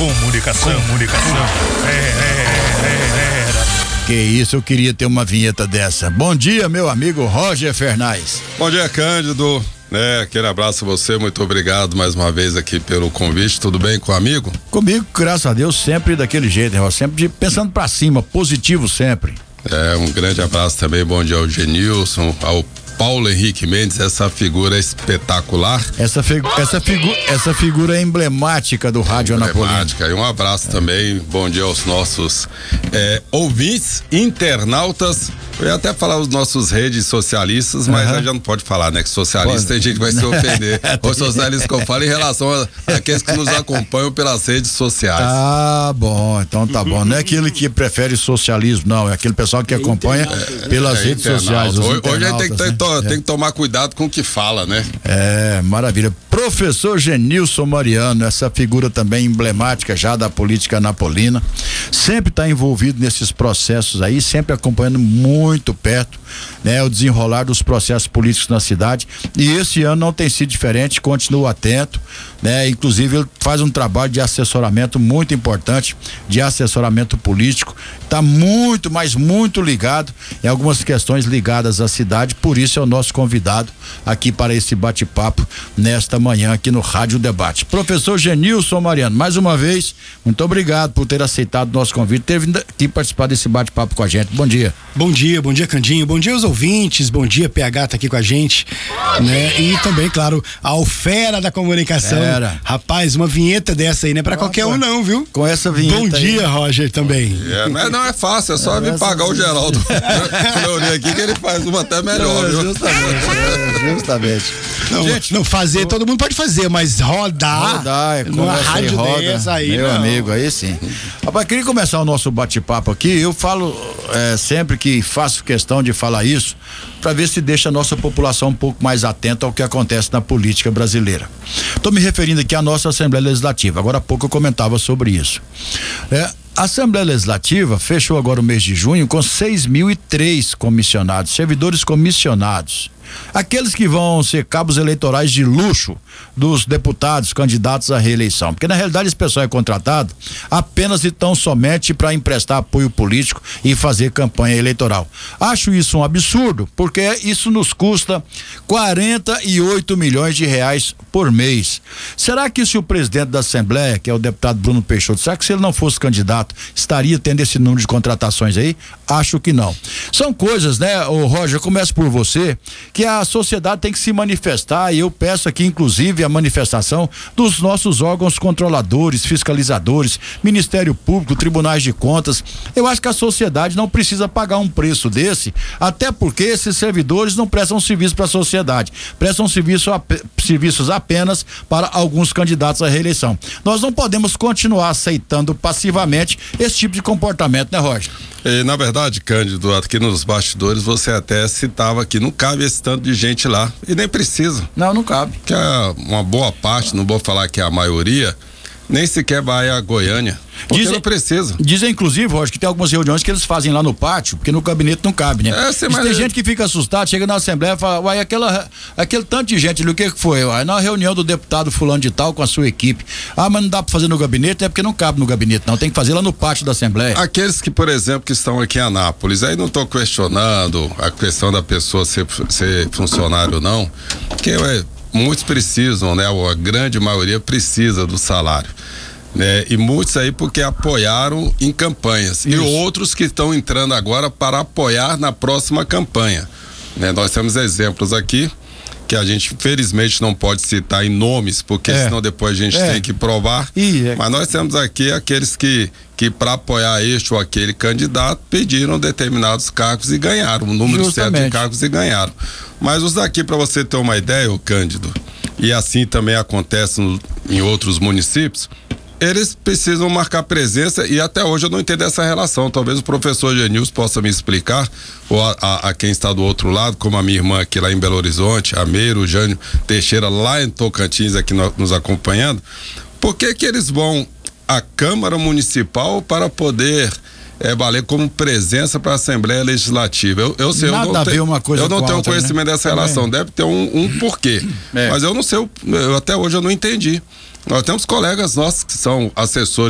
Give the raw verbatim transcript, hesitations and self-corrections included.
Comunicação, comunicação. É, é, é, é. Que isso, eu queria ter uma vinheta dessa. Bom dia, meu amigo Roger Fernandes. Bom dia, Cândido. É, aquele abraço a você, muito obrigado mais uma vez aqui pelo convite. Tudo bem com o amigo? Comigo, graças a Deus, sempre daquele jeito, né? Sempre de, pensando pra cima, positivo sempre. É, um grande abraço também, bom dia ao Genilson, ao Paulo Henrique Mendes, essa figura espetacular. Essa, figu essa, figu essa figura é emblemática do Rádio Anapolina. Emblemática, e um abraço é. também, bom dia aos nossos é, ouvintes, internautas. Eu ia até falar os nossos redes socialistas, mas uhum. a gente já não pode falar, né? Que socialista tem gente que vai se ofender. Os socialistas que eu falo em relação àqueles que nos acompanham pelas redes sociais. Ah, bom, então tá bom. Não é aquele que prefere socialismo, não. É aquele pessoal que acompanha é, pelas é, redes sociais. Hoje, hoje a gente tem que, né? to, tem que tomar cuidado com o que fala, né? É, maravilha. Professor Genilson Mariano, essa figura também emblemática já da política anapolina, sempre está envolvido nesses processos aí, sempre acompanhando muito muito perto, né, o desenrolar dos processos políticos na cidade, e esse ano não tem sido diferente, continua atento, né, inclusive ele faz um trabalho de assessoramento muito importante, de assessoramento político, está muito, mas muito ligado em algumas questões ligadas à cidade, por isso é o nosso convidado aqui para esse bate-papo nesta manhã aqui no Rádio Debate. Professor Genilson Mariano, mais uma vez, muito obrigado por ter aceitado o nosso convite, ter vindo aqui participar desse bate-papo com a gente. Bom dia. Bom dia, bom dia, Candinho, bom dia aos ouvintes, bom dia, P H tá aqui com a gente, né? E também, claro, ao fera da comunicação. Fera. Rapaz, uma vinheta dessa aí, não é pra ah, qualquer pô. um não, viu? Com essa vinheta Bom dia, aí. Roger, também. É, não, é, não é fácil, é só é, vir pagar o Geraldo Fleury aqui que ele faz uma até melhor, é, viu? Justamente, é, justamente. Não, gente, não fazer, todo mundo pode fazer, mas rodar, rodar é, numa rádio roda, dessa aí, meu não. amigo, aí sim. Rapaz, queria começar o nosso bate-papo aqui, eu falo é, sempre que faço questão de falar isso, para ver se deixa a nossa população um pouco mais atenta ao que acontece na política brasileira. Estou me referindo aqui à nossa Assembleia Legislativa, agora há pouco eu comentava sobre isso. É, a Assembleia Legislativa fechou agora o mês de junho com seis mil e três comissionados, servidores comissionados. Aqueles que vão ser cabos eleitorais de luxo dos deputados candidatos à reeleição, porque na realidade esse pessoal é contratado apenas e tão somente para emprestar apoio político e fazer campanha eleitoral. Acho isso um absurdo, porque isso nos custa quarenta e oito milhões de reais por mês. Será que se o presidente da Assembleia, que é o deputado Bruno Peixoto, será que se ele não fosse candidato, estaria tendo esse número de contratações aí? Acho que não. São coisas, né, ô Roger, eu começo por você, que a sociedade tem que se manifestar, e eu peço aqui inclusive a manifestação dos nossos órgãos controladores, fiscalizadores, Ministério Público, Tribunais de Contas. Eu acho que a sociedade não precisa pagar um preço desse, até porque esses servidores não prestam serviço para a sociedade, prestam serviço a, serviços apenas para alguns candidatos à reeleição. Nós não podemos continuar aceitando passivamente esse tipo de comportamento, né, Roger? E, na verdade, Cândido, aqui nos bastidores você até citava que não cabe esse tanto de gente lá, e nem precisa. Não, não cabe. Que é uma boa parte, não vou falar que é a maioria, nem sequer vai a Goiânia. Porque dizem, não precisa. Dizem, inclusive, Roger, que tem algumas reuniões que eles fazem lá no pátio, porque no gabinete não cabe, né? É, sim, mas tem gente que fica assustado, chega na Assembleia e fala, uai, aquela, aquele tanto de gente ali, o que que foi? Uai, na reunião do deputado fulano de tal com a sua equipe. Ah, mas não dá pra fazer no gabinete, é porque não cabe no gabinete, não. Tem que fazer lá no pátio da Assembleia. Aqueles que, por exemplo, que estão aqui em Anápolis, aí não tô questionando a questão da pessoa ser, ser funcionário ou não, porque ué, muitos precisam, né? A grande maioria precisa do salário. Né? E muitos aí porque apoiaram em campanhas. Isso. E outros que estão entrando agora para apoiar na próxima campanha. Né? Nós temos exemplos aqui que a gente felizmente não pode citar em nomes, porque é. senão depois a gente é. tem que provar. Ih, é. Mas nós temos aqui aqueles que, que para apoiar este ou aquele candidato pediram determinados cargos e ganharam, um número Justamente. certo de cargos e ganharam. Mas os daqui, para você ter uma ideia, ô Cândido, e assim também acontece no, em outros municípios, eles precisam marcar presença, e até hoje eu não entendo essa relação. Talvez o professor Genilson possa me explicar, ou a, a, a quem está do outro lado, como a minha irmã aqui lá em Belo Horizonte, a Meiro, o Jânio Teixeira lá em Tocantins aqui no, nos acompanhando. Por que que eles vão à Câmara Municipal para poder é, valer como presença para a Assembleia Legislativa? Eu, eu sei, Nada eu não, a ver tenho, uma coisa eu não com tenho outra, conhecimento né? dessa relação. Deve ter um, um porquê. É. Mas eu não sei, eu, até hoje eu não entendi. Nós temos colegas nossos que são assessores